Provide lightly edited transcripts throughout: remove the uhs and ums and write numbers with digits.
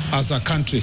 as a country.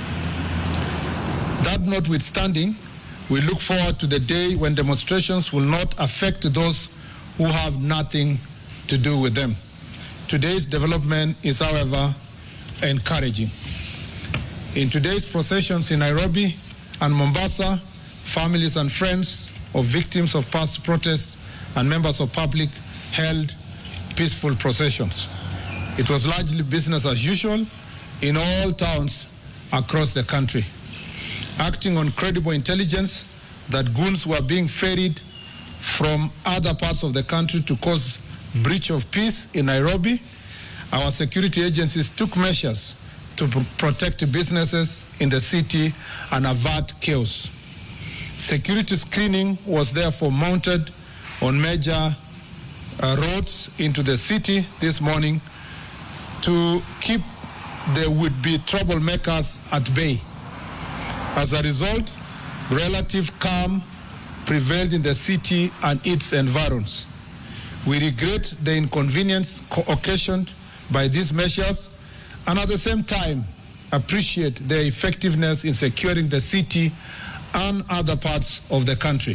That notwithstanding, we look forward to the day when demonstrations will not affect those who have nothing to do with them. Today's development is, however, encouraging. In today's processions in Nairobi and Mombasa, families and friends of victims of past protests and members of public held peaceful processions. It was largely business as usual in all towns across the country. Acting on credible intelligence that goons were being ferried from other parts of the country to cause breach of peace in Nairobi, our security agencies took measures to protect businesses in the city and avert chaos. Security screening was therefore mounted on major roads into the city this morning to keep the would-be troublemakers at bay. As a result, relative calm prevailed in the city and its environs. We regret the inconvenience occasioned by these measures and at the same time appreciate their effectiveness in securing the city and other parts of the country.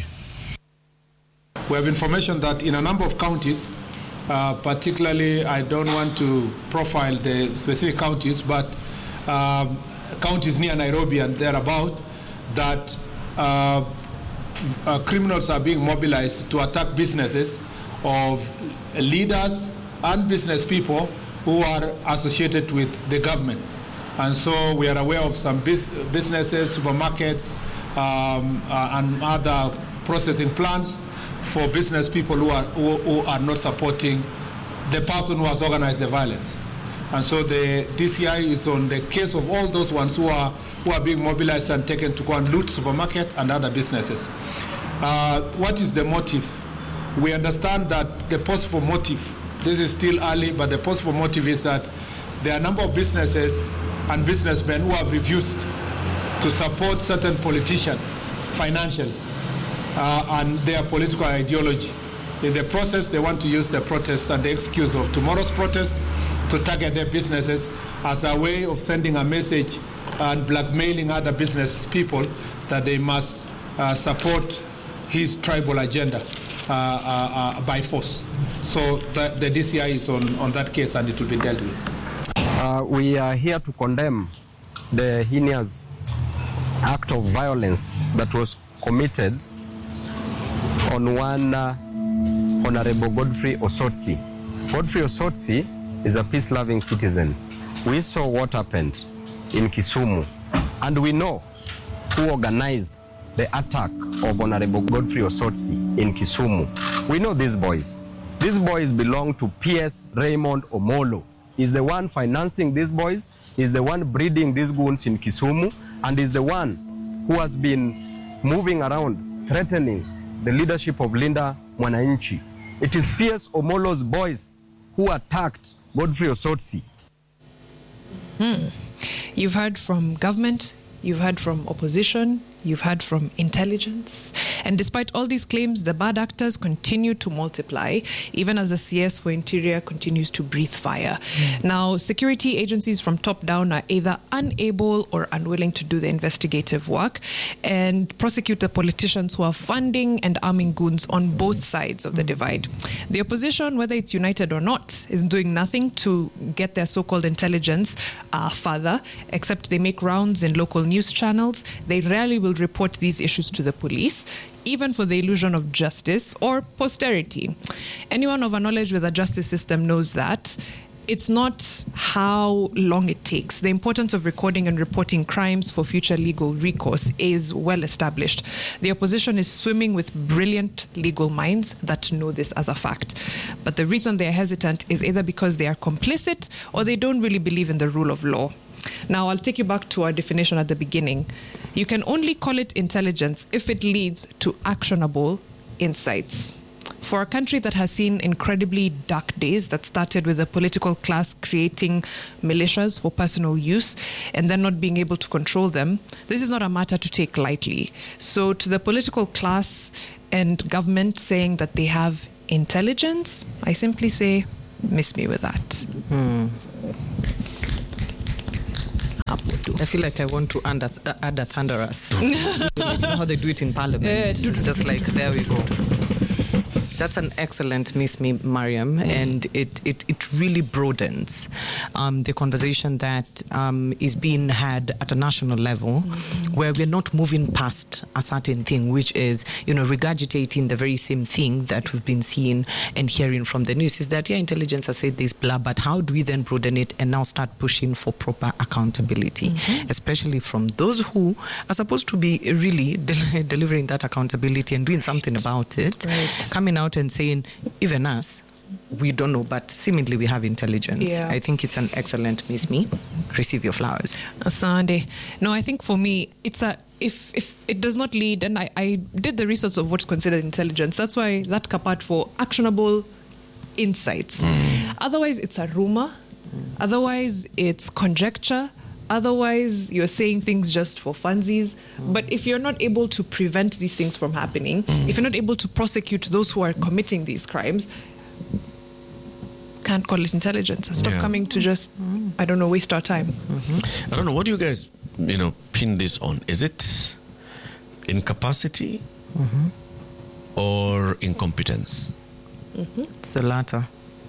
We have information that in a number of counties, particularly, I don't want to profile the specific counties, but counties near Nairobi and thereabout, that criminals are being mobilized to attack businesses of leaders and business people who are associated with the government. And so we are aware of some businesses, supermarkets, and other processing plants for business people who are not supporting the person who has organized the violence. And so the DCI is on the case of all those ones who are being mobilized and taken to go and loot supermarket and other businesses. What is the motive? We understand that the possible motive, this is still early, but the possible motive is that there are a number of businesses and businessmen who have refused to support certain politicians financially and their political ideology. In the process, they want to use the protest and the excuse of tomorrow's protest to target their businesses as a way of sending a message and blackmailing other business people that they must support his tribal agenda by force. So the DCI is on that case and it will be dealt with. We are here to condemn the heinous act of violence that was committed on one Honorable Godfrey Osotsi. Godfrey Osotsi is a peace-loving citizen. We saw what happened in Kisumu, and we know who organized the attack of Honorable Godfrey Osotsi in Kisumu. We know these boys. These boys belong to PS Raymond Omolo. He's the one financing these boys, he's the one breeding these goons in Kisumu, and is the one who has been moving around threatening the leadership of Linda Mwananchi. It is PS Omolo's boys who attacked Godfrey Osotsi. You've heard from government, you've heard from opposition, you've heard from intelligence. And despite all these claims, the bad actors continue to multiply, even as the CS for Interior continues to breathe fire. Now, security agencies from top down are either unable or unwilling to do the investigative work and prosecute the politicians who are funding and arming goons on both sides of the divide. The opposition, whether it's united or not, is doing nothing to get their so-called intelligence further, except they make rounds in local news channels. They rarely will report these issues to the police, even for the illusion of justice or posterity. Anyone of a knowledge with the justice system knows that it's not how long it takes. The importance of recording and reporting crimes for future legal recourse is well established. The opposition is swimming with brilliant legal minds that know this as a fact. But the reason they are hesitant is either because they are complicit or they don't really believe in the rule of law. Now, I'll take you back to our definition at the beginning. You can only call it intelligence if it leads to actionable insights. For a country that has seen incredibly dark days that started with the political class creating militias for personal use and then not being able to control them, this is not a matter to take lightly. So to the political class and government saying that they have intelligence, I simply say, miss me with that. do. I feel like I want to add a thunderous. You know how they do it in Parliament? It's just like, there we go. That's an excellent Miss Mariam, and it really broadens the conversation that is being had at a national level, where we're not moving past a certain thing, which is, regurgitating the very same thing that we've been seeing and hearing from the news. Is that, intelligence has said this, blah, but how do we then broaden it and now start pushing for proper accountability, especially from those who are supposed to be really delivering that accountability and doing something about it, coming out and saying, even us, we don't know, but seemingly we have intelligence. Yeah. I think it's an excellent Miss Me. Receive your flowers. Asante. No, I think for me, it's if it does not lead, and I did the research of what's considered intelligence. That's why that part for actionable insights. Otherwise, it's a rumor. Otherwise, it's conjecture. Otherwise, you're saying things just for funsies. But if you're not able to prevent these things from happening, if you're not able to prosecute those who are committing these crimes, can't call it intelligence. Stop coming to just, waste our time. I don't know. What do you guys, pin this on? Is it incapacity or incompetence? It's the latter.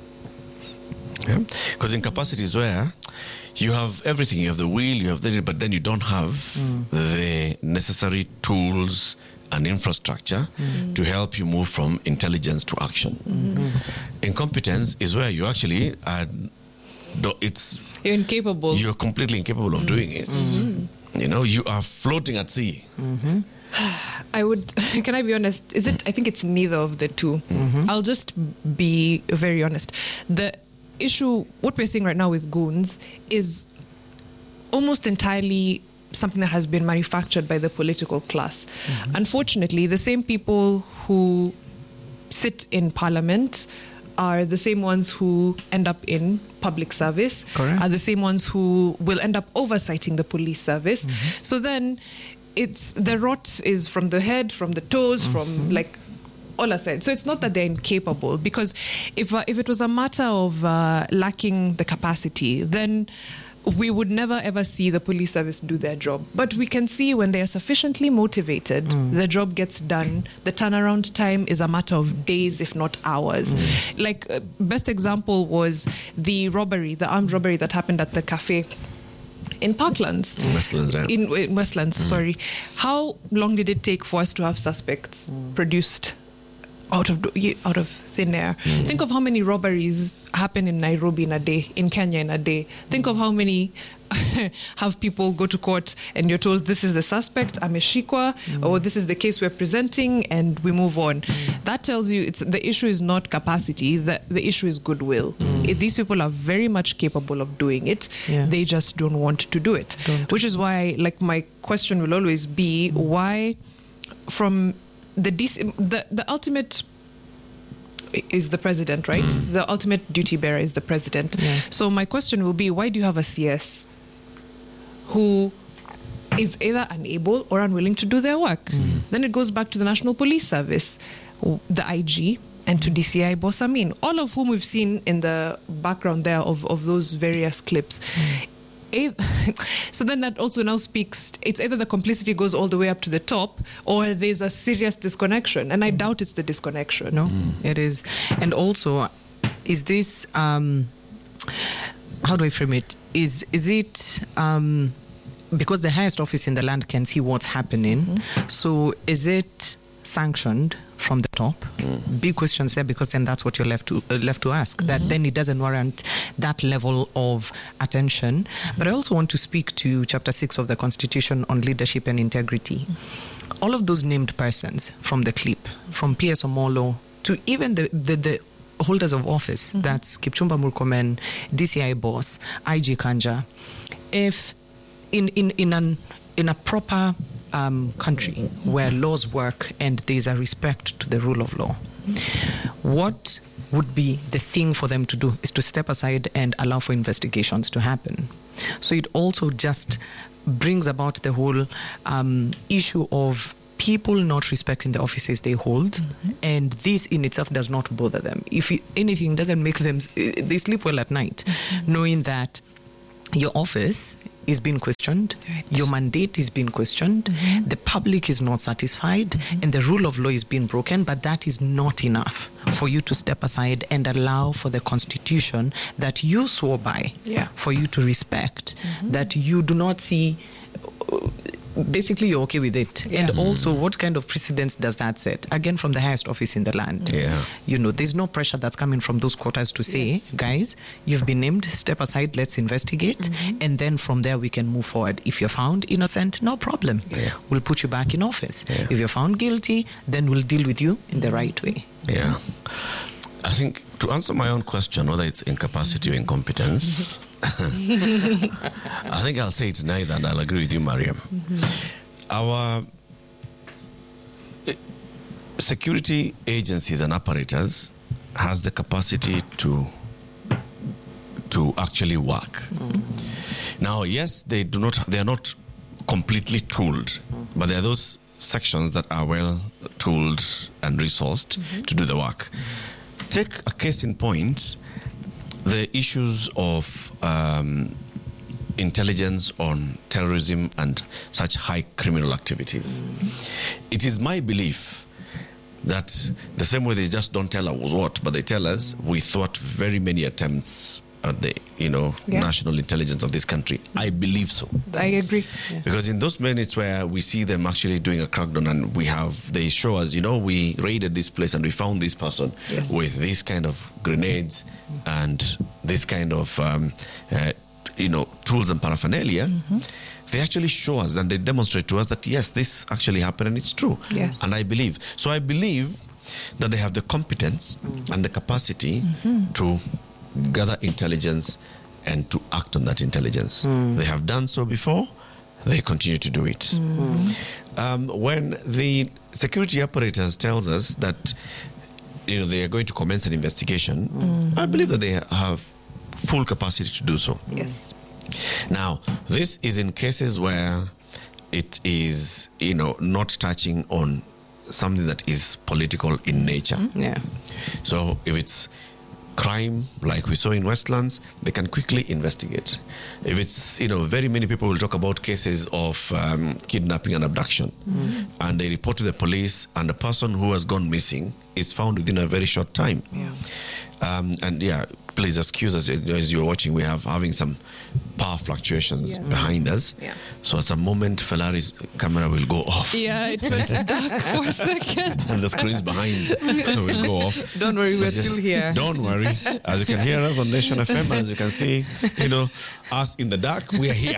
Because incapacity is where you have everything. You have the will, you have but then you don't have the necessary tools and infrastructure to help you move from intelligence to action. Incompetence is where you actually are, you're incapable. You're completely incapable of doing it. You are floating at sea. Can I be honest? I think it's neither of the two. I'll just be very honest. The issue, what we're seeing right now with goons, is almost entirely something that has been manufactured by the political class. Unfortunately, the same people who sit in parliament are the same ones who end up in public service, are the same ones who will end up oversighting the police service. So then it's the rot is from the head, from the toes, from all aside. So it's not that they're incapable, because if it was a matter of lacking the capacity, then we would never ever see the police service do their job. But we can see when they are sufficiently motivated, the job gets done. The turnaround time is a matter of days, if not hours. Best example was the armed robbery that happened at the cafe in Parklands. In Westlands, sorry. How long did it take for us to have suspects produced out of thin air? Think of how many robberies happen in Nairobi in a day, in Kenya in a day. Think of how many have people go to court and you're told this is the suspect, ameshikwa, or this is the case we're presenting, and we move on. That tells you the issue is not capacity, the issue is goodwill. These people are very much capable of doing it. They just don't want to do it. Which is why, my question will always be, why from the ultimate is the president, right? The ultimate duty bearer is the president. So my question will be, why do you have a CS who is either unable or unwilling to do their work? Then it goes back to the National Police Service, the IG, and to DCI Boss Amin, all of whom we've seen in the background there of those various clips. So then that also now speaks, it's either the complicity goes all the way up to the top, or there's a serious disconnection. And I doubt it's the disconnection. No, it is. And also, is this, how do I frame it? Is it, because the highest office in the land can see what's happening, so is it sanctioned from the top? Big questions there, because then that's what you're left to ask. That then it doesn't warrant that level of attention. But I also want to speak to Chapter 6 of the Constitution on leadership and integrity. All of those named persons from the clip, from PS Omolo to even the holders of office, that's Kipchumba Murkomen, DCI Boss, IG Kanja, if in a proper country where laws work and there's a respect to the rule of law, what would be the thing for them to do is to step aside and allow for investigations to happen. So it also just brings about the whole issue of people not respecting the offices they hold, and this in itself does not bother them. If anything, doesn't make them, they sleep well at night, knowing that your office is being questioned, Right. your mandate is being questioned, the public is not satisfied, and the rule of law is being broken, but that is not enough for you to step aside and allow for the constitution that you swore by, Yeah. for you to respect, that you do not see. Basically, you're okay with it. Yeah. And also, what kind of precedence does that set? Again, from the highest office in the land. Yeah. You know, there's no pressure that's coming from those quarters to say, Yes. guys, you've been named, step aside, let's investigate. And then from there, we can move forward. If you're found innocent, no problem. Yeah. We'll put you back in office. Yeah. If you're found guilty, then we'll deal with you in the right way. Yeah. I think to answer my own question, whether it's incapacity or incompetence, I think I'll say it's neither, and I'll agree with you, Mariam. Our security agencies and apparatus has the capacity to actually work. Now, yes, they are not completely tooled, but there are those sections that are well tooled and resourced to do the work. Take a case in point, the issues of intelligence on terrorism and such high criminal activities. It is my belief that the same way they just don't tell us what, but they tell us we thought very many attempts at the national intelligence of this country. I believe so. I agree. Yeah. Because in those minutes where we see them actually doing a crackdown and they show us, we raided this place and we found this person Yes. with this kind of grenades and this kind of, tools and paraphernalia. They actually show us and they demonstrate to us that, yes, this actually happened and it's true. Yes. And I believe. So I believe that they have the competence and the capacity to gather intelligence and to act on that intelligence. They have done so before, they continue to do it. When the security apparatus tells us that they are going to commence an investigation, I believe that they have full capacity to do so. Yes. Now, this is in cases where it is, not touching on something that is political in nature. Yeah. So if it's crime, like we saw in Westlands, they can quickly investigate. If it's, very many people will talk about cases of kidnapping and abduction, and they report to the police, and the person who has gone missing is found within a very short time. Yeah. Please excuse us as you're watching. We have having some power fluctuations behind us. Yeah. So at a moment, Ferrari's camera will go off. Yeah, it went dark for a second. And the screens behind will go off. Don't worry, we're But still here. Don't worry. As you can hear us on Nation FM, as you can see, us in the dark, we are here.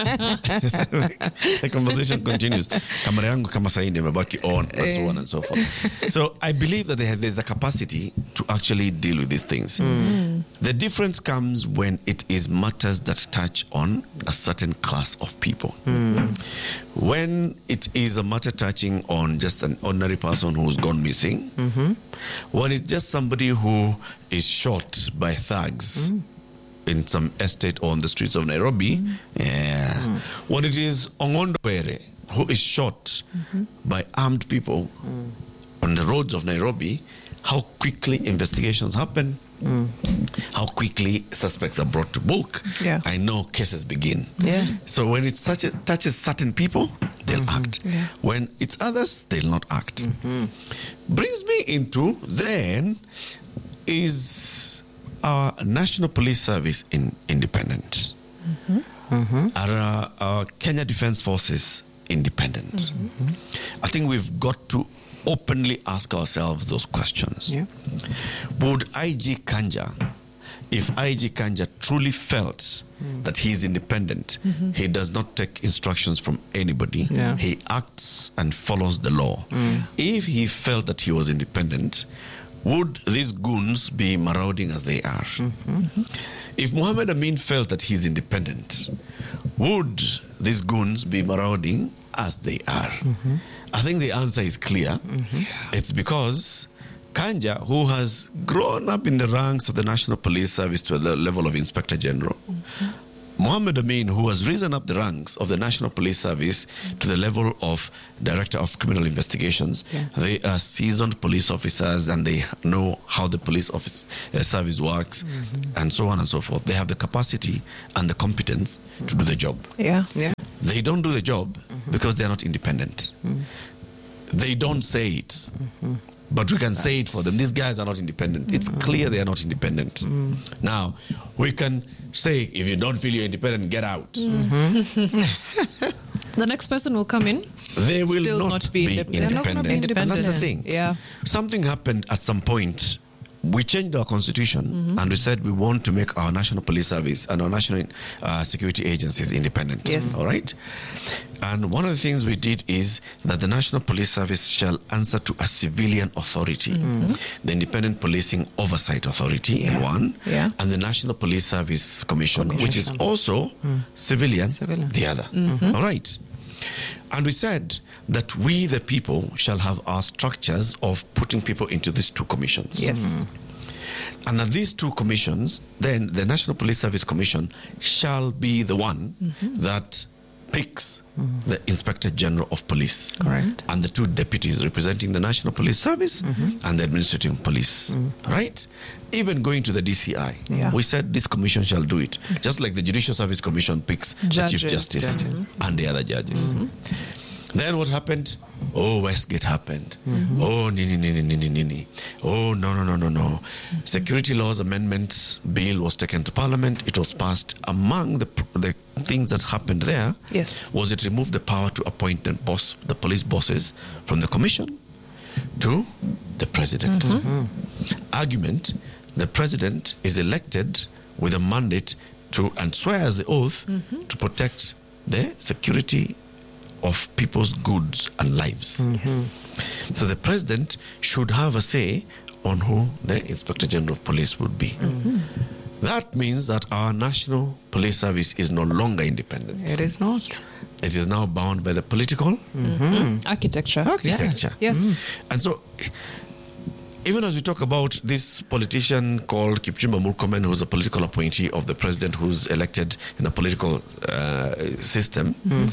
The conversation continues. Kamera yangu kama sahi imebaki on, and so on and so forth. So I believe that there's a capacity to actually deal with these things. The difference comes when it is matters that touch on a certain class of people. When it is a matter touching on just an ordinary person who's gone missing, when it's just somebody who is shot by thugs in some estate or on the streets of Nairobi, when it is Ongondo Were who is shot by armed people on the roads of Nairobi, how quickly investigations happen, how quickly suspects are brought to book. Yeah. I know cases begin. Yeah. So when it touches certain people, they'll act. Yeah. When it's others, they'll not act. Brings me into then, is our National Police Service independent? Are our Kenya Defence Forces independent? I think we've got to openly ask ourselves those questions. Yeah. Would IG Kanja, if IG Kanja truly felt that he is independent, he does not take instructions from anybody, Yeah. he acts and follows the law. If he felt that he was independent, would these goons be marauding as they are? If Mohammed Amin felt that he's independent, would these goons be marauding as they are? I think the answer is clear. It's because Kanja, who has grown up in the ranks of the National Police Service to the level of Inspector General, Mohammed Amin, who has risen up the ranks of the National Police Service to the level of Director of Criminal Investigations, they are seasoned police officers and they know how the police service works and so on and so forth. They have the capacity and the competence to do the job. Yeah. They don't do the job because they're not independent. They don't say it. But we can say it for them. These guys are not independent. It's clear they are not independent. Now, we can say, if you don't feel you're independent, get out. The next person will come in. They will Still not be They're not gonna be independent. And that's the thing. Yeah. Something happened at some point. We changed our constitution and we said we want to make our National Police Service and our national security agencies independent. Yes. All right? And one of the things we did is that the National Police Service shall answer to a civilian authority, the Independent Policing Oversight Authority in one, and the National Police Service Commission, which is also civilian, the other. All right? And we said that we, the people, shall have our structures of putting people into these two commissions. Yes. And that these two commissions, then the National Police Service Commission shall be the one that picks the Inspector General of Police. Correct. And the two deputies representing the National Police Service and the Administrative Police. Right? Even going to the DCI, we said this commission shall do it. Just like the Judicial Service Commission picks the Chief Justice and the other judges. Then what happened? Oh, Westgate happened. Oh, nini. Oh, no. Security Laws Amendment Bill was taken to Parliament. It was passed. Among the things that happened there was it removed the power to appoint the police bosses from the commission to the president. Argument, the president is elected with a mandate to and swears the oath to protect the security of people's goods and lives. So the president should have a say on who the Inspector General of Police would be. That means that our National Police Service is no longer independent. It is not. It is now bound by the political Architecture. Yes. And so, even as we talk about this politician called Kipchumba Murkomen, who's a political appointee of the president who's elected in a political system,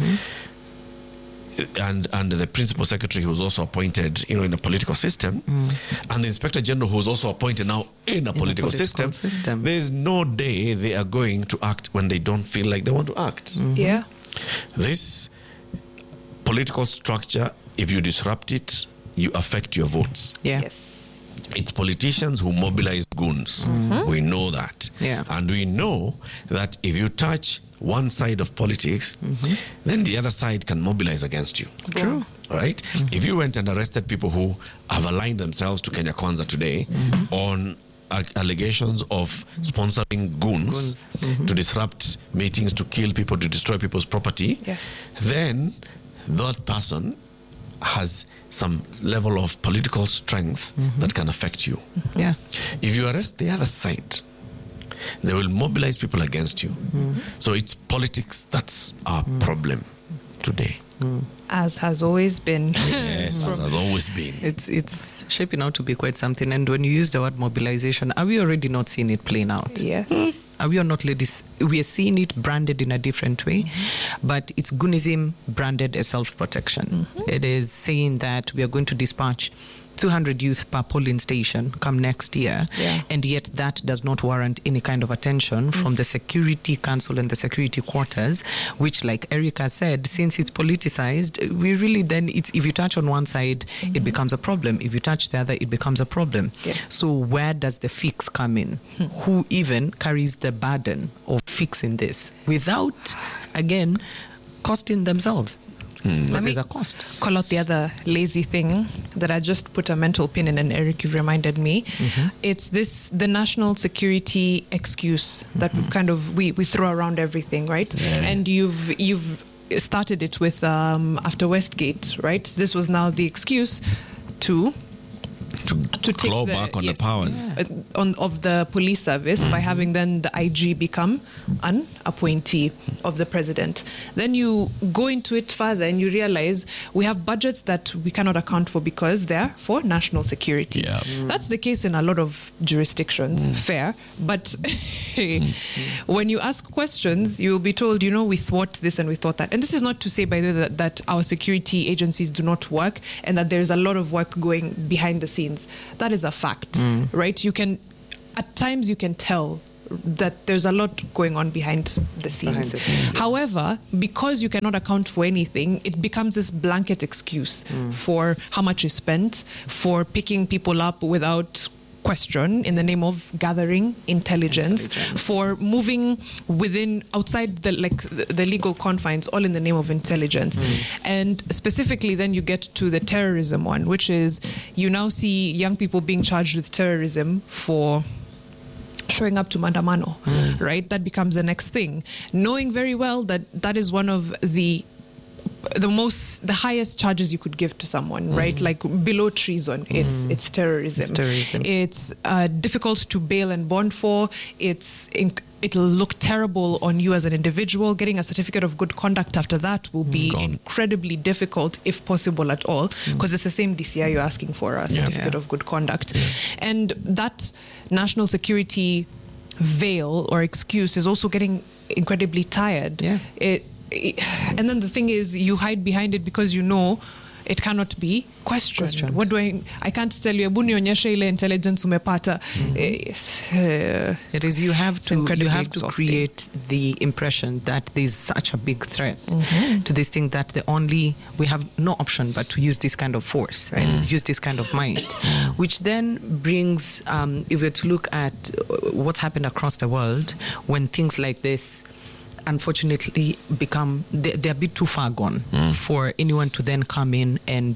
and the principal secretary who's also appointed, in a political system, and the Inspector General who's also appointed now in a political system, there's no day they are going to act when they don't feel like they want to act. Yeah. This political structure, if you disrupt it, you affect your votes. Yes. It's politicians who mobilize goons. We know that. And we know that if you touch one side of politics, then the other side can mobilize against you. True. All right? If you went and arrested people who have aligned themselves to Kenya Kwanza today on allegations of sponsoring goons to disrupt meetings, to kill people, to destroy people's property, then that person has some level of political strength that can affect you. If you arrest the other side, they will mobilize people against you. So it's politics that's our problem today. As has always been. Yes, as has always been. It's shaping out to be quite something. And when you use the word mobilization, are we already not seeing it playing out? Yes. Are we or not, ladies? We are seeing it branded in a different way, but it's Goonism branded as self-protection. It is saying that we are going to dispatch 200 youth per polling station come next year, and yet that does not warrant any kind of attention from the Security Council and the security quarters, which, like Erica said, since it's politicized, we really then, if you touch on one side, it becomes a problem. If you touch the other, it becomes a problem. So where does the fix come in? Who even carries the burden of fixing this without, again, costing themselves? This is a cost. Call out the other lazy thing that I just put a mental pin in, and Eric, you've reminded me. It's the national security excuse that we've kind of we throw around everything, right? And you've started it with after Westgate, right? This was now the excuse to to take claw back on the powers of the police service by having then the IG become an appointee of the president. Then you go into it further and you realize we have budgets that we cannot account for because they're for national security. That's the case in a lot of jurisdictions, fair, but when you ask questions, you will be told, we thought this and we thought that. And this is not to say, by the way, that our security agencies do not work and that there's a lot of work going behind the scenes. That is a fact, right? At times you can tell that there's a lot going on behind the scenes. However, because you cannot account for anything, it becomes this blanket excuse for how much is spent, for picking people up without question in the name of gathering intelligence, for moving outside the legal confines, all in the name of intelligence. And specifically then you get to the terrorism one, which is you now see young people being charged with terrorism for showing up to Mandamano, right? That becomes the next thing, knowing very well that is one of the highest charges you could give to someone, right? Like below treason, it's terrorism. It's difficult to bail and bond for. It'll look terrible on you as an individual. Getting a certificate of good conduct after that will be incredibly difficult, if possible at all, because it's the same DCI you're asking for, a certificate of good conduct. And that national security veil or excuse is also getting incredibly tired. And then the thing is, you hide behind it because it cannot be questioned. What do I can't tell you, ebu nionyeshe ile intelligence umepata. It is, you have to create the impression that there's such a big threat to this thing that we have no option but to use this kind of force, right? Use this kind of might, which then brings, if we're to look at what's happened across the world, when things like this unfortunately they're a bit too far gone for anyone to then come in and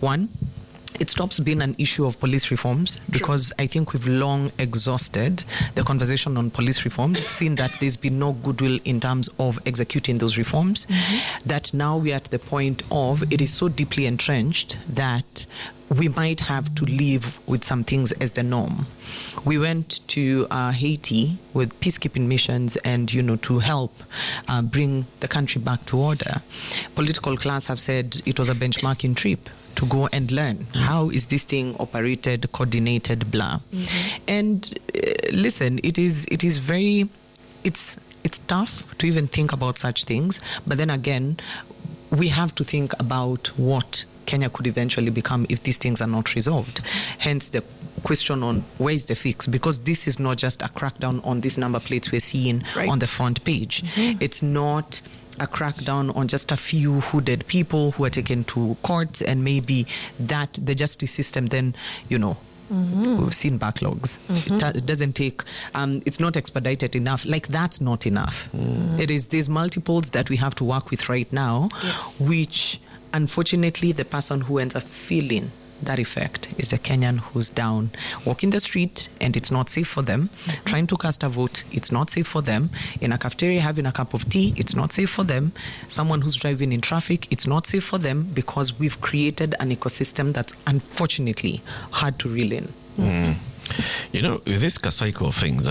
it stops being an issue of police reforms, because I think we've long exhausted the conversation on police reforms, seen that there's been no goodwill in terms of executing those reforms, that now we're at the point of it is so deeply entrenched that we might have to live with some things as the norm. We went to Haiti with peacekeeping missions and, to help bring the country back to order. Political class have said it was a benchmarking trip to go and learn how is this thing operated, coordinated, blah. And listen, it's tough to even think about such things, but then again, we have to think about what Kenya could eventually become if these things are not resolved. Hence the question on where is the fix, because this is not just a crackdown on these number plates we're seeing on the front page. It's not a crackdown on just a few hooded people who are taken to court and maybe that the justice system then, we've seen backlogs. It doesn't take, it's not expedited enough. That's not enough. There's multiples that we have to work with right now, which unfortunately the person who ends up feeling that effect is the Kenyan who's down, walking the street and it's not safe for them, trying to cast a vote, it's not safe for them, in a cafeteria having a cup of tea, it's not safe for them, someone who's driving in traffic, it's not safe for them, because we've created an ecosystem that's unfortunately hard to reel in. With this cycle of things,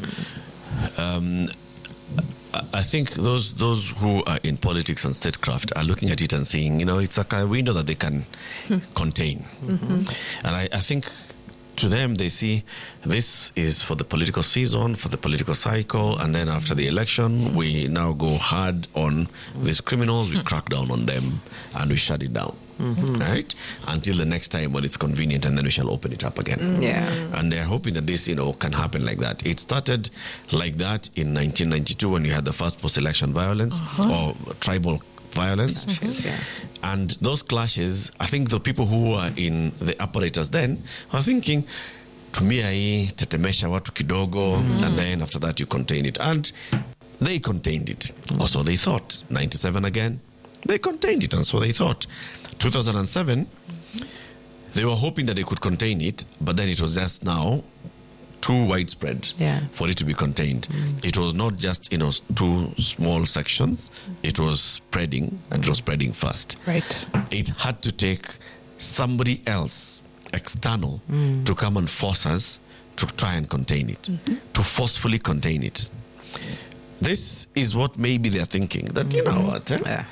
I think those who are in politics and statecraft are looking at it and saying, it's like a window that they can contain. And I think to them, they see this is for the political season, for the political cycle, and then after the election, we now go hard on these criminals, we crack down on them, and we shut it down. Right? Until the next time when it's convenient, and then we shall open it up again. And they're hoping that this, can happen like that. It started like that in 1992 when you had the first post-election violence or tribal violence. And those clashes, I think the people who were in the apparatus then were thinking, tumia hii, tetemesha watu kidogo, and then after that you contain it. And they contained it. Or so they thought. 97 again, they contained it, and so they thought. 2007, they were hoping that they could contain it, but then it was just now too widespread for it to be contained. It was not just, two small sections. It was spreading, and it was spreading fast. Right. It had to take somebody else external to come and force us to try and contain it, to forcefully contain it. This is what maybe they're thinking, that, you know what,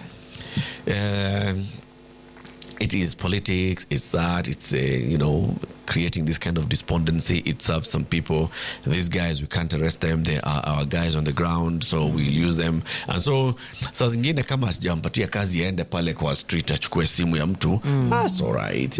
it is politics, it's that, it's, creating this kind of despondency. It serves some people. These guys, we can't arrest them. They are our guys on the ground, so we'll use them. And so, saa zingine kama sijampatia kazi yaende pale kwa street achukue simu ya mtu, that's all right,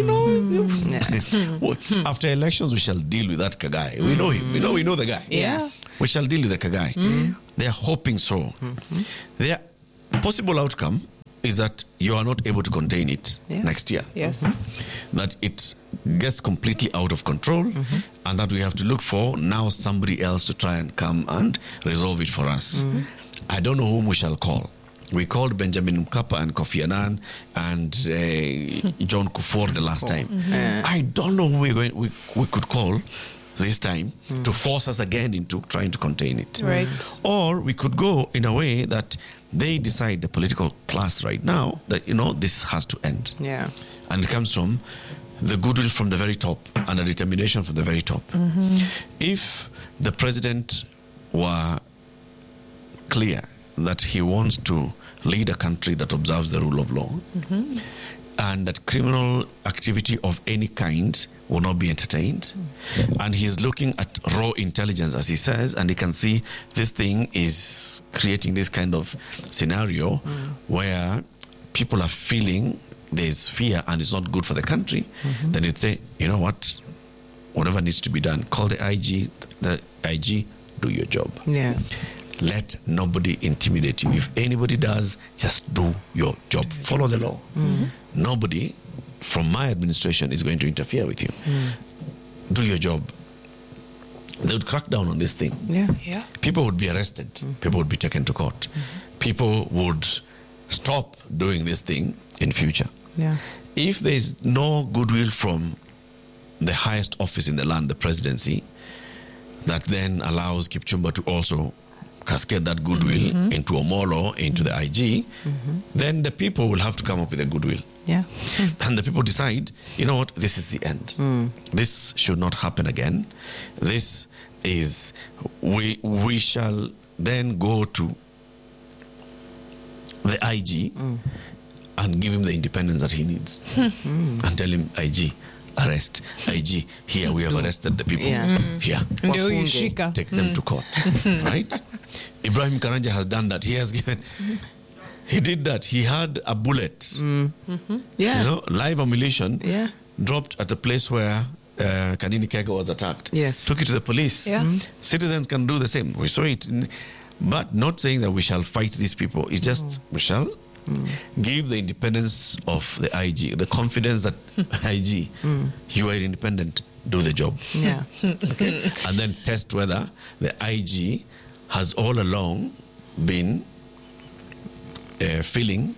After elections, we shall deal with that Kagai. We know him. We know the guy. Yeah. We shall deal with the Kagai. They are hoping so. Their possible outcome is that you are not able to contain it next year. Yes. That it gets completely out of control, and that we have to look for now somebody else to try and come and resolve it for us. I don't know whom we shall call. We called Benjamin Mkapa and Kofi Annan and John Kufuor the last time. I don't know who we could call this time to force us again into trying to contain it. Right. Or we could go in a way that they decide, the political class right now, that, this has to end. Yeah. And it comes from the goodwill from the very top and a determination from the very top. If the president were clear that he wants to lead a country that observes the rule of law, and that criminal activity of any kind will not be entertained, and he's looking at raw intelligence, as he says, and he can see this thing is creating this kind of scenario where people are feeling there's fear and it's not good for the country, then he'd say, you know what, whatever needs to be done, call the IG, do your job. Yeah. Let nobody intimidate you. If anybody does, just do your job. Follow the law. Nobody from my administration is going to interfere with you. Do your job. They would crack down on this thing. Yeah. People would be arrested. People would be taken to court. People would stop doing this thing in future. Yeah. If there is no goodwill from the highest office in the land, the presidency, that then allows Kipchumba to also cascade that goodwill into Omolo, into the IG, then the people will have to come up with a goodwill. Yeah. And the people decide, you know what, this is the end. This should not happen again. This is, we shall then go to the IG and give him the independence that he needs. And tell him, IG, arrest. IG, here, we have arrested the people. Here. Ndio ushika. Take them to court. Right? Ibrahim Karanja has done that. He has given... He did that. He had a bullet. Yeah. Live ammunition Yeah. dropped at a place where Kanini Kega was attacked. Yes. Took it to the police. Yeah. Citizens can do the same. We saw it. But not saying that we shall fight these people. It's just we shall give the independence of the IG, the confidence that IG, you are independent, do the job. Yeah. Okay? And then test whether the IG has all along been feeling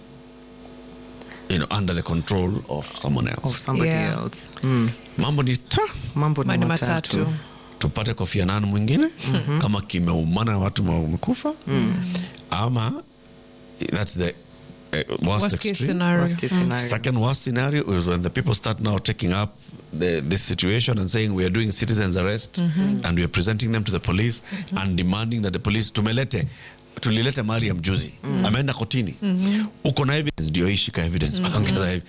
under the control of someone else. Of somebody Yeah. else. Mambo ni Mambo ni Mani matatu. matatu. tupate Kofi Annan mwingine kama kimeumana watu wamekufa ama that's the worst case extreme. scenario. Worst case scenario. Second worst scenario is when the people start now taking up this situation and saying we are doing citizens arrest and we are presenting them to the police and demanding that the police tulilete mali ya mjuzi ameenda kotini uko na evidence ndio ishika evidence ongeza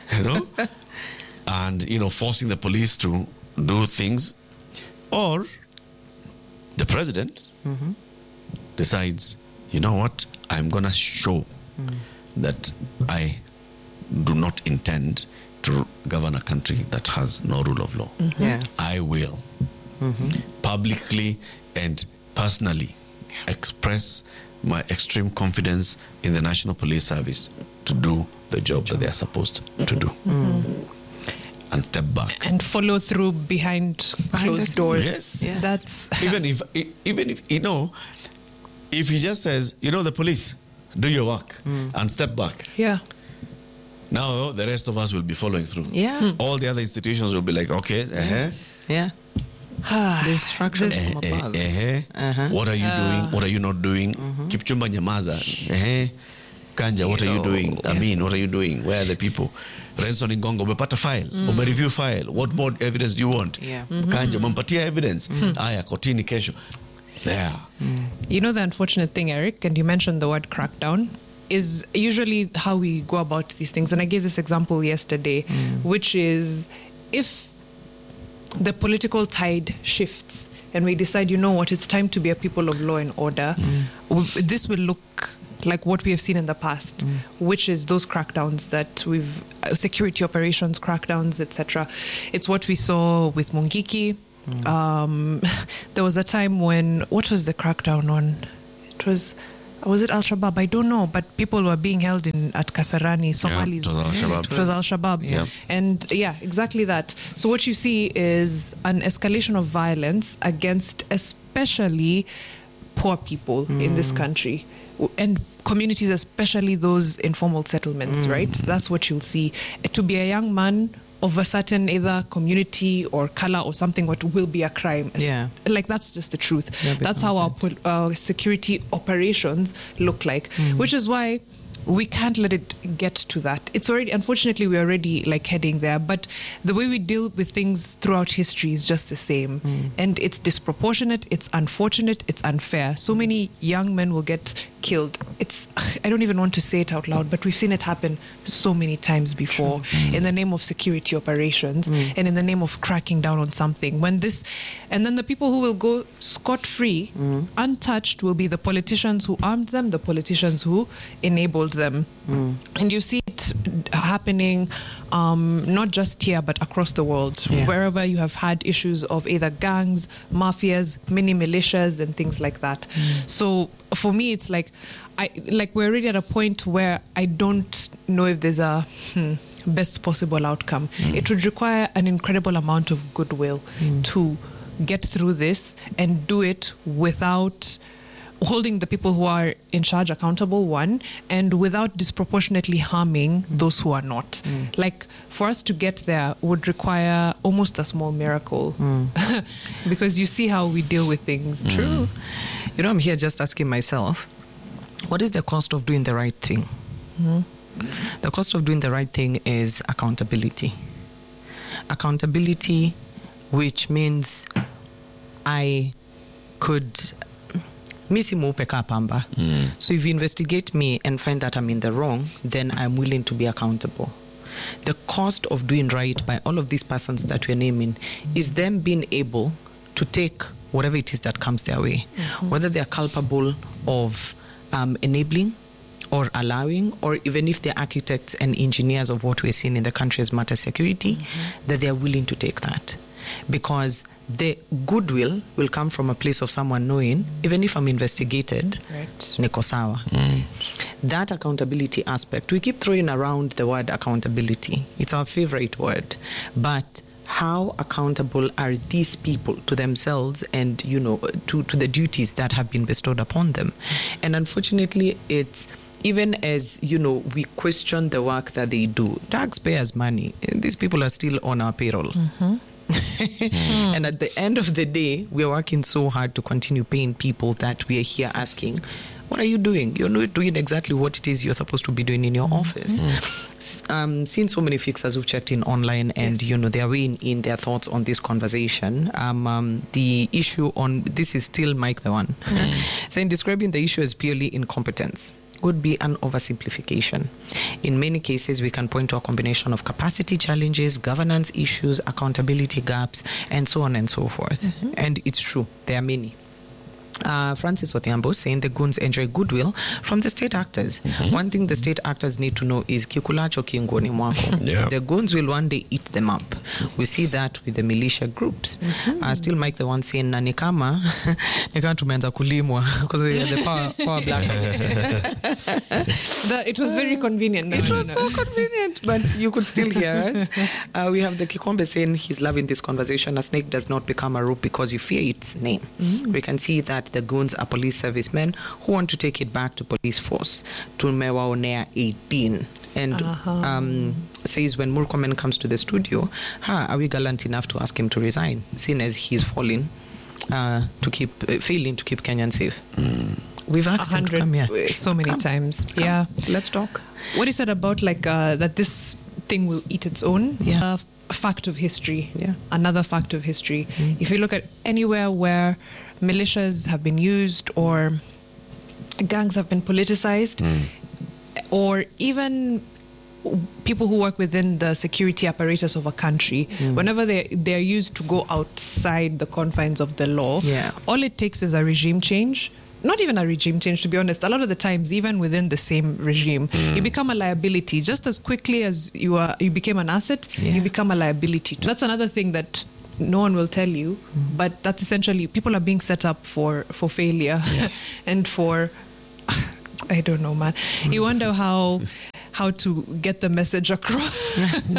and forcing the police to do things, or the president decides, you know what, I'm gonna show that I do not intend to govern a country that has no rule of law. Yeah. I will publicly and personally express my extreme confidence in the National Police Service to do the job that they are supposed to do. And step back. And follow through behind closed doors. Yes. Yes. That's Even if if he just says, the police, do your work and step back. yeah. Now the rest of us will be following through. Yeah. All the other institutions will be like, okay, Yeah. The instructions from above. what are you doing? What are you not doing? Kipchumba nyamaza. Kanja, what are you doing? I mean, what are you doing? Where are the people? Renson Ingongo, umepata file, umereview file. What more evidence do you want? Yeah. Kanja, umempatia evidence. Aya, kotini kesho. There. You know, the unfortunate thing, Eric, and you mentioned the word crackdown, is usually how we go about these things. And I gave this example yesterday, which is if the political tide shifts and we decide, you know what, it's time to be a people of law and order, this will look like what we have seen in the past, which is those crackdowns that we've, security operations crackdowns, etc. It's what we saw with Mungiki. There was a time when, what was the crackdown on? Was it Al-Shabaab? I don't know, but people were being held at Kasarani, Somalis. It was Al-Shabaab. Yeah. And exactly that. So what you see is an escalation of violence against especially poor people in this country. And communities, especially those informal settlements, right? That's what you'll see. To be a young man of a certain either community or color or something, what will be a crime. Yeah. Like, that's just the truth. Yeah, that's how our security operations look like, which is why we can't let it get to that. It's already, unfortunately, we're already like heading there, but the way we deal with things throughout history is just the same. And it's disproportionate, it's unfortunate, it's unfair. So many young men will get killed. I don't even want to say it out loud, but we've seen it happen so many times before in the name of security operations and in the name of cracking down on something. And then the people who will go scot-free, untouched, will be the politicians who armed them, the politicians who enabled them. And you see it happening not just here but across the world, wherever you have had issues of either gangs, mafias, mini militias and things like that. So for me, it's like we're already at a point where I don't know if there's a best possible outcome. It would require an incredible amount of goodwill to get through this and do it without holding the people who are in charge accountable, one, and without disproportionately harming those who are not. Like, for us to get there would require almost a small miracle because you see how we deal with things. True. You know, I'm here just asking myself, what is the cost of doing the right thing? The cost of doing the right thing is accountability. Accountability, which means I could misi mweupe kaa pamba. So if you investigate me and find that I'm in the wrong, then I'm willing to be accountable. The cost of doing right by all of these persons that we're naming is them being able to take whatever it is that comes their way, whether they're culpable of enabling or allowing, or even if they're architects and engineers of what we're seeing in the country as matter security, that they're willing to take that. Because the goodwill will come from a place of someone knowing, even if I'm investigated, niko sawa. That accountability aspect, we keep throwing around the word accountability. It's our favorite word. But how accountable are these people to themselves and, you know, to the duties that have been bestowed upon them? And unfortunately, it's even as, you know, we question the work that they do, taxpayers' money, these people are still on our payroll. And at the end of the day, we are working so hard to continue paying people that we are here asking, what are you doing? You're not doing exactly what it is you're supposed to be doing in your office. Seen so many fixers who've checked in online and, you know, they're weighing in their thoughts on this conversation. The issue on this is still Mike the one. Saying describing the issue as purely incompetence would be an oversimplification. In many cases, we can point to a combination of capacity challenges, governance issues, accountability gaps, and so on and so forth. And it's true, there are many. Francis Odhiambo saying the goons enjoy goodwill from the state actors. One thing the state actors need to know is kikulacho kingoni mwako. The goons will one day eat them up. We see that with the militia groups. Still Mike the one saying na nikama tumeanza kulimwa because we have the power black. It was very convenient. It was so convenient, but you could still hear us. We have the Kikombe saying he's loving this conversation. A snake does not become a rope because you fear its name. We can see that the goons are police servicemen who want to take it back to police force. Tumewaonea 18. And says when Murkomen comes to the studio, are we gallant enough to ask him to resign, seeing as he's failing to keep Kenyan safe? We've asked him to come here. so many times. Come. Yeah. Let's talk. What is it about that this thing will eat its own? Yeah. A fact of history. Yeah. Another fact of history. If you look at anywhere where militias have been used or gangs have been politicized, or even people who work within the security apparatus of a country, whenever they're used to go outside the confines of the law, all it takes is a regime change. Not even a regime change, to be honest. A lot of the times, even within the same regime, you become a liability. Just as quickly as you became an asset, you become a liability. That's another thing that no one will tell you, but that's essentially, people are being set up for failure and for, I don't know, man. You wonder how to get the message across.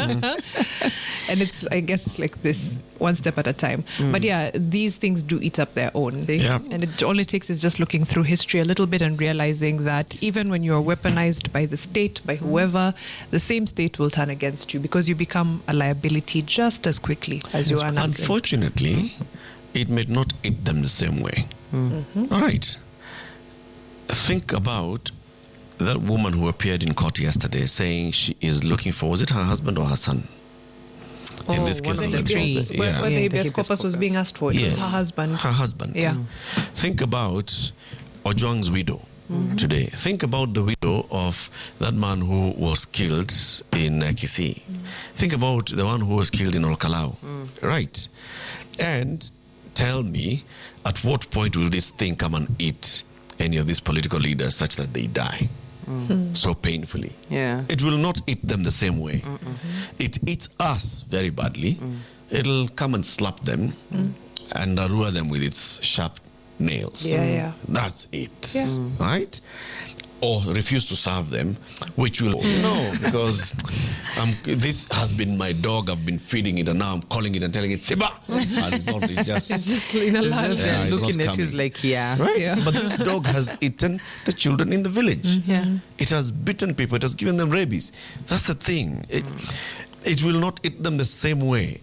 And it's, I guess, like this, one step at a time. But yeah, these things do eat up their own. And all it takes is just looking through history a little bit and realizing that even when you're weaponized by the state, by whoever, the same state will turn against you because you become a liability just as quickly as you are an asset. Unfortunately, it may not eat them the same way. All right. Think about that woman who appeared in court yesterday saying she is looking for, was it her husband or her son? In this case, where the habeas corpus was being asked for, it was her husband. Her husband. Yeah. Think about Ojwang's widow today. Think about the widow of that man who was killed in Kisii. Think about the one who was killed in Olkalau. Right. And tell me, at what point will this thing come and eat any of these political leaders such that they die so painfully? It will not eat them the same way. It eats us very badly. It'll come and slap them and arua them with its sharp nails. That's it. Right? Or refuse to serve them, which will because this has been my dog, I've been feeding it, and now I'm calling it and telling it Siba, and it's not, it's just looking at you like right. But this dog has eaten the children in the village. It has bitten people, it has given them rabies. That's the thing. It will not eat them the same way.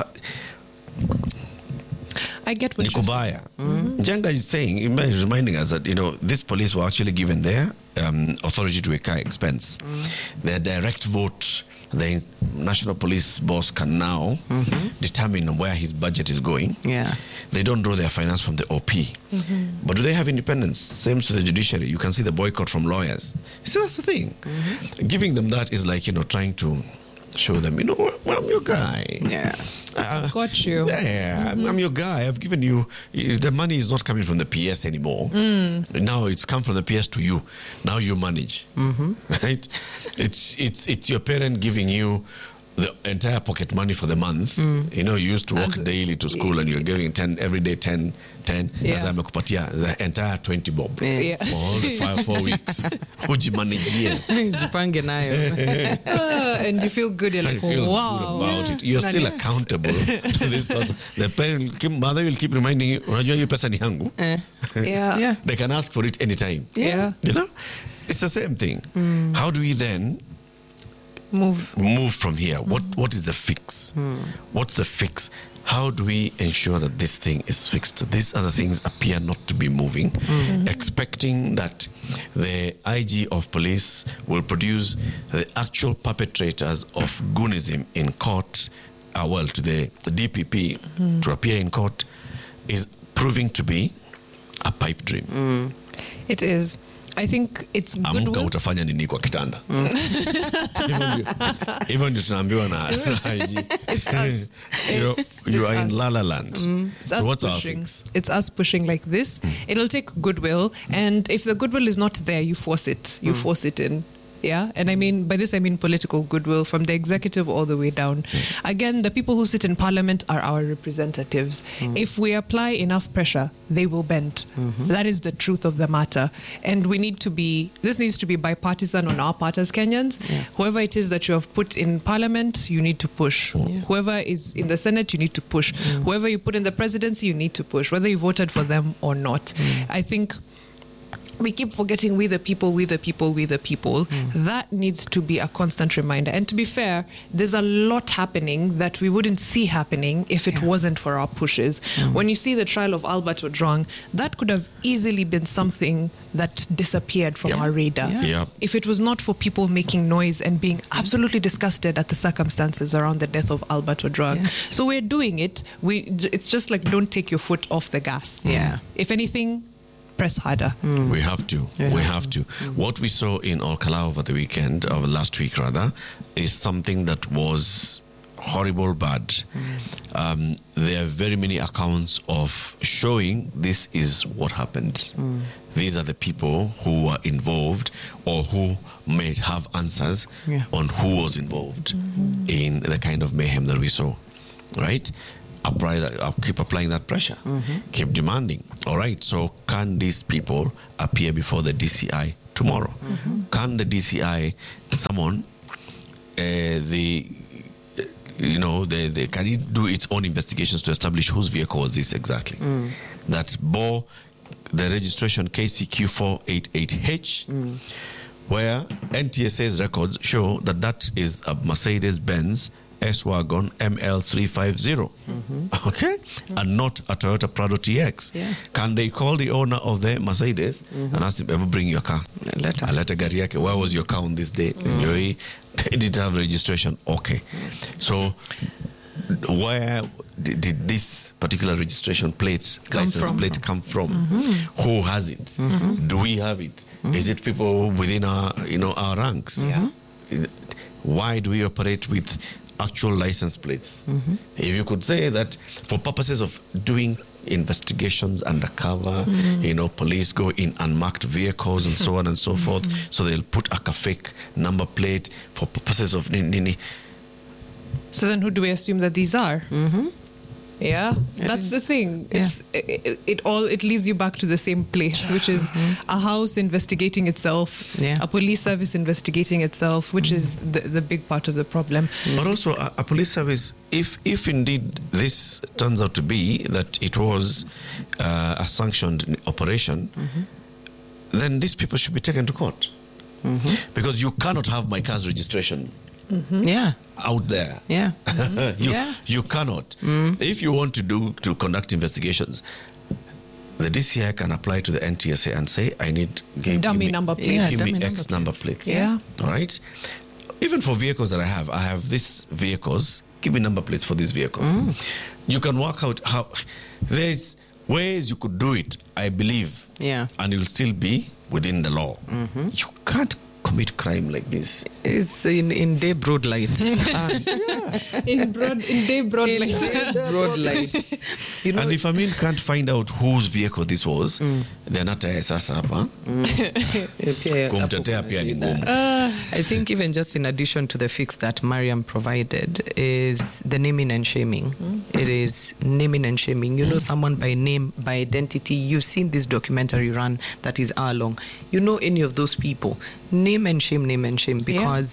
I get what you're saying. Njenga is saying, reminding us that, these police were actually given their authority to incur expense. Their direct vote, the national police boss can now determine where his budget is going. They don't draw their finance from the OP. But do they have independence? Same to the judiciary. You can see the boycott from lawyers. See, that's the thing. Giving them that is like, trying to show them, I'm your guy. Got you. I'm your guy. I've given you, the money is not coming from the PS anymore. Now it's come from the PS to you. Now you manage. Right? It's your parent giving you the entire pocket money for the month. You used to walk daily to school and you're giving 10 every day, 10. As I'm the entire 20 bob for all the 4 weeks. And you feel good. You're like, wow. Good about it. You're still accountable to this person. The mother will keep reminding you, unajua hiyo pesa ni yangu. They can ask for it anytime. It's the same thing. How do we then move from here? What is the fix? What's the fix? How do we ensure that this thing is fixed? These other things appear not to be moving, expecting that the IG of police will produce the actual perpetrators of goonism in court, to the DPP to appear in court, is proving to be a pipe dream. It is. I think it's goodwill. Amka utafanya nini kwa kitanda? Even tunaambiwa na IG. It's us. You are in La La Land. So what's our fix? It's us pushing like this. It'll take goodwill, and if the goodwill is not there, you force it. You force it in. And by this I mean political goodwill from the executive all the way down. Again, the people who sit in parliament are our representatives. If we apply enough pressure, they will bend. That is the truth of the matter. And this needs to be bipartisan on our part as Kenyans. Whoever it is that you have put in parliament, you need to push. Whoever is in the Senate, you need to push. Whoever you put in the presidency, you need to push, whether you voted for them or not. I think we keep forgetting we the people. That needs to be a constant reminder. And to be fair, there's a lot happening that we wouldn't see happening if it wasn't for our pushes. When you see the trial of Albert Ojwang, that could have easily been something that disappeared from our radar. If it was not for people making noise and being absolutely disgusted at the circumstances around the death of Albert Ojwang. So we're doing it. It's just like, don't take your foot off the gas. If anything, press harder. We have to. We have to. What we saw in Olkalau over the weekend, or last week rather, is something that was horrible, bad. There are very many accounts of showing this is what happened. These are the people who were involved or who may have answers on who was involved in the kind of mayhem that we saw. Right? I'll keep applying that pressure. Keep demanding. All right, so can these people appear before the DCI tomorrow? Can the DCI summon can it do its own investigations to establish whose vehicle was this exactly? That bore the registration KCQ488H, where NTSA's records show that is a Mercedes-Benz S-Wagon ML350, okay, and not a Toyota Prado TX. Can they call the owner of the Mercedes and ask him, ever bring your car? A letter gari yake. Where was your car on this day? Did it have registration? Okay. So where did this particular registration license plate come from? Who has it? Do we have it? Is it people within our ranks? Why do we operate with actual license plates? If you could say that for purposes of doing investigations undercover, police go in unmarked vehicles and so on and so forth, so they'll put a fake number plate for purposes of So then who do we assume that these are? That's the thing. It leads you back to the same place, which is a house investigating itself, a police service investigating itself, which is the big part of the problem. But also a police service, if indeed this turns out to be that it was a sanctioned operation, then these people should be taken to court. Because you cannot have my car's registration out there. You cannot. If you want to conduct investigations, the DCI can apply to the NTSA and say, I need give me number plates. Give me X number plates. All right. Even for vehicles that I have these vehicles, give me number plates for these vehicles. You can work out how there's ways you could do it, I believe. And you'll still be within the law. You can't commit crime like this. It's in day broad light. In day broad light. And if Amin can't find out whose vehicle this was, they're not sasa hapa. Kumtetea pia ni ngumu. I think even just in addition to the fix that Mariam provided is the naming and shaming. It is naming and shaming. You know someone by name, by identity. You've seen this documentary run that is hour long. You know any of those people. Name and shame, because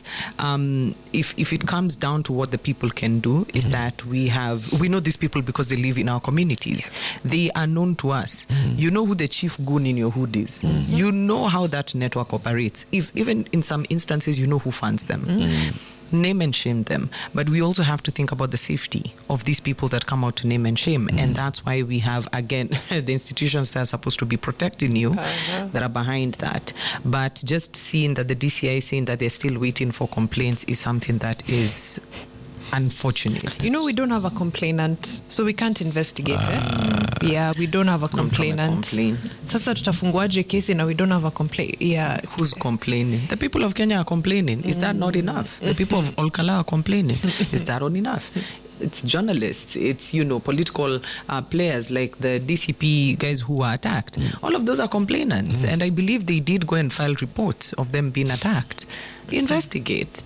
if it comes down to what the people can do is that we know these people because they live in our communities. They are known to us. You know who the chief goon in your hood is. You know how that network operates. Even in some instances, you know who funds them. Name and shame them. But we also have to think about the safety of these people that come out to name and shame. And that's why we have, again, the institutions that are supposed to be protecting you that are behind that. But just seeing that the DCI is saying that they're still waiting for complaints is something that is unfortunate. You know, we don't have a complainant, so we can't investigate it. We don't have a complainant. Sasa tutafunguaje kesi na we don't have a complaint? Who's complaining? The people of Kenya are complaining. Is that not enough? The people of Olkalau are complaining. Is that not enough? It's journalists, it's, political players like the DCP guys who were attacked. All of those are complainants. And I believe they did go and file reports of them being attacked. Investigate.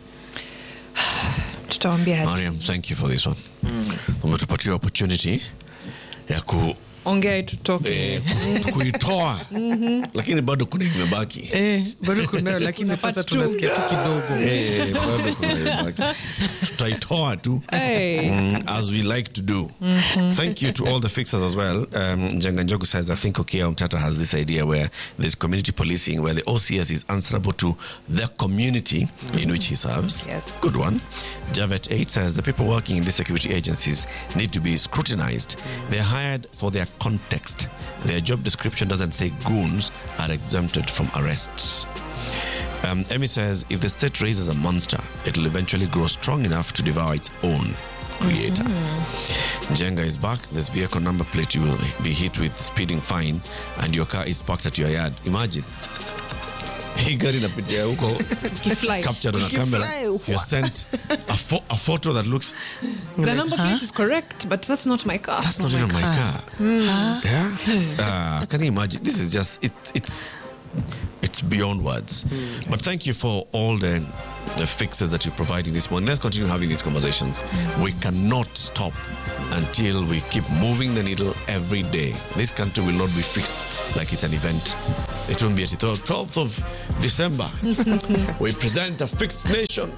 Mariam, thank you for this one. Umetupatia opportunity ya ongea tutoke. Kuitoa. Lakini bado kuna imebaki. Bado kuna, lakini sasa tunasikia tu kidogo. Bado kuna imebaki. Tutaitoa tu. As we like to do. Thank you to all the fixers as well. Njenga Njogu says, I think Okia Umtata has this idea where there's community policing, where the OCS is answerable to the community in which he serves. Yes. Good one. Javet 8 says, the people working in these security agencies need to be scrutinized. They're hired for their context. Their job description doesn't say goons are exempted from arrests. Emmy says, if the state raises a monster, it'll eventually grow strong enough to devour its own creator. Njenga is back. This vehicle number plate, you will be hit with speeding fine and your car is parked at your yard. Imagine. Hii gari inapitia huko captured on a camera. You sent a photo that looks... The number plate is correct, but that's not my car. That's not even my car. Yeah? Can you imagine? This is just... It's beyond words. But thank you for all the fixes that you're providing this morning. Let's continue having these conversations. We cannot stop until we keep moving the needle every day. This country will not be fixed like it's an event. It won't be at the 12th of December. We present a fixed nation.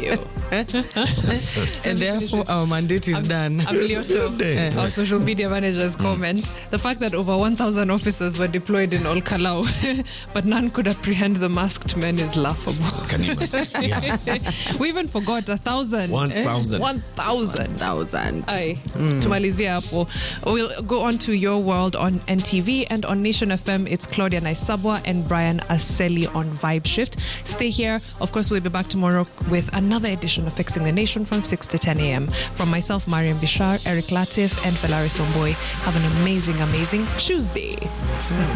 And therefore our mandate is done. Amilioto, our social media manager's comment, the fact that over 1,000 officers were deployed in Olkalau, but none could apprehend the masked men is laughable. Can you imagine? Yeah. We even forgot 1,000. 1,000. 1,000. Aye. Tumalizia hapo. We'll go on to Your World on NTV, and on Nation FM, it's Claudia Naisabwa and Brian Aseli on Vibe Shift. Stay here. Of course, we'll be back tomorrow with another edition of Fixing the Nation from 6 to 10 a.m. From myself, Mariam Bishar, Eric Latif, and Felaris Omboy. Have an amazing, amazing Tuesday.